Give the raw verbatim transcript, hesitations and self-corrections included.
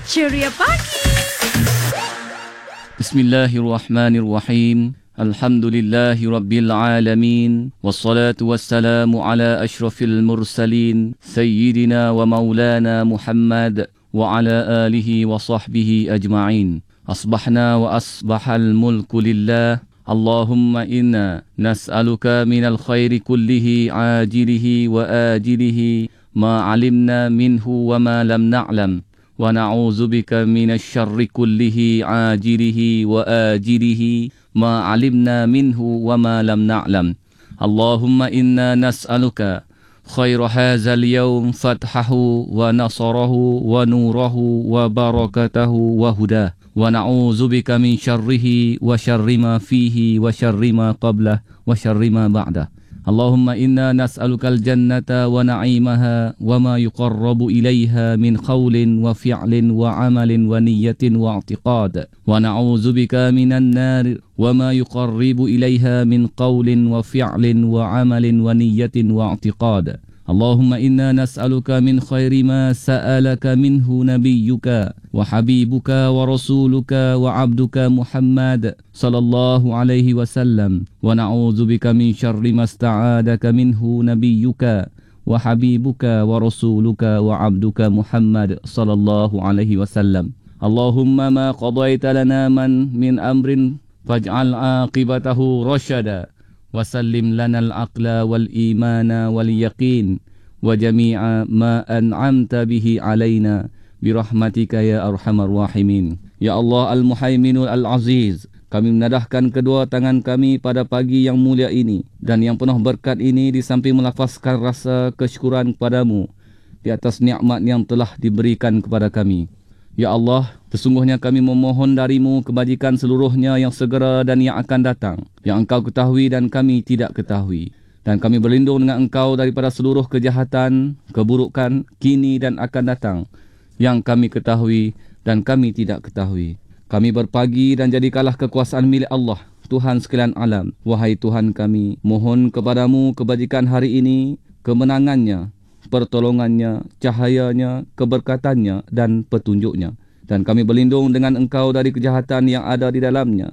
Ceria Pagi. Bismillahirrahmanirrahim. Alhamdulillahi Rabbil Alamin. Wassalatu wassalamu ala ashrafil mursalin. Sayyidina wa maulana Muhammad. Wa ala alihi wa sahbihi ajma'in. Asbahna wa asbahal mulku lillah. Allahumma inna nas'aluka minal khairi kullihi ajilihi wa ajilihi ma alimna minhu wa ma lam na'lam. Wa na'udzubika minasy syarri kullihi ajilihi wa ajilihi ma 'alimna minhu wa ma lam na'lam. Allahumma inna nas'aluka khaira hadzal yawm fathahu wa nasarahu wa nurahu wa barakatahu wa hudah. Wa na'udzubika min syarrihi wa syarri ma fihi wa syarri ma qablah wa syarri ma ba'dah. Allahumma inna nas'alukal jannata wa na'imaha wa ma yuqarrabu ilaiha min qawlin wa fi'lin wa amalin wa niyyatin wa i'tiqad. Wa na'udzubika minan nar wa ma yuqarribu ilaiha min qawlin wa fi'lin wa amalin wa niyyatin wa i'tiqad. Allahumma inna nas'aluka min khairi ma sa'alaka minhu nabiyyuka wa habibuka wa rasuluka wa abduka Muhammad sallallahu alaihi wasallam wa na'udzubika min syarri ma sta'adaka minhu nabiyyuka wa habibuka wa rasuluka wa abduka Muhammad sallallahu alaihi wasallam. Allahumma ma qadaita lana man min amrin faj'al aqibatahu rasyada. Wasallim lanal aqla wal imana wal yaqin wa jami'a ma an'amta bihi alaina birahmatika ya arhamar rahimin. Ya Allah al-Muhaiminul al-Aziz, kami menadahkan kedua tangan kami pada pagi yang mulia ini dan yang penuh berkat ini di samping melafazkan rasa kesyukuran kepadamu di atas nikmat yang telah diberikan kepada kami. Ya Allah, sesungguhnya kami memohon darimu kebajikan seluruhnya yang segera dan yang akan datang, yang engkau ketahui dan kami tidak ketahui. Dan kami berlindung dengan engkau daripada seluruh kejahatan, keburukan, kini dan akan datang, yang kami ketahui dan kami tidak ketahui. Kami berpagi dan jadikanlah kekuasaan milik Allah, Tuhan sekalian alam. Wahai Tuhan kami, mohon kepadamu kebajikan hari ini, kemenangannya, pertolongannya, cahayanya, keberkatannya dan petunjuknya. Dan kami berlindung dengan engkau dari kejahatan yang ada di dalamnya,